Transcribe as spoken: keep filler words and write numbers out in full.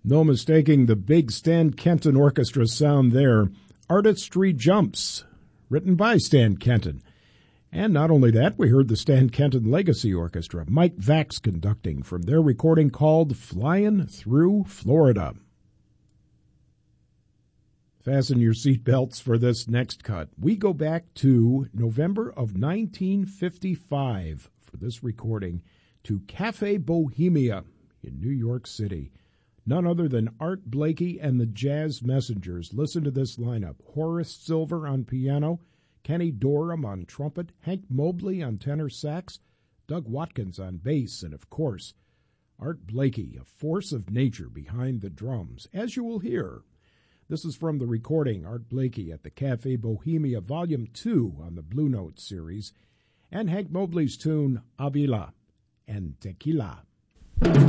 No mistaking the big Stan Kenton Orchestra sound there. Artistry Jumps, written by Stan Kenton. And not only that, we heard the Stan Kenton Legacy Orchestra, Mike Vax conducting from their recording called Flying Through Florida. Fasten your seatbelts for this next cut. We go back to November of nineteen fifty-five for this recording to Cafe Bohemia in New York City. None other than Art Blakey and the Jazz Messengers. Listen to this lineup. Horace Silver on piano, Kenny Dorham on trumpet, Hank Mobley on tenor sax, Doug Watkins on bass, and of course, Art Blakey, a force of nature behind the drums, as you will hear. This is from the recording, Art Blakey at the Cafe Bohemia, Volume two on the Blue Note series, and Hank Mobley's tune, Avila and Tequila.